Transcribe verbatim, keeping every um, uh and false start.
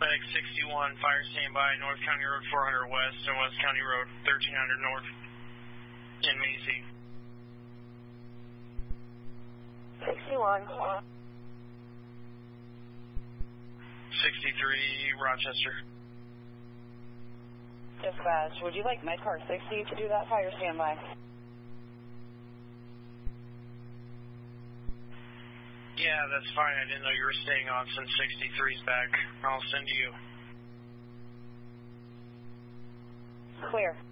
Medic sixty-one, fire standby, North County Road four hundred West and West County Road thirteen hundred North in Macy. sixty-one. sixty-three, Rochester. Dispatch, would you like Medcar sixty to do that fire standby? Yeah, that's fine. I didn't know you were staying on since sixty-three's back. I'll send you. Clear.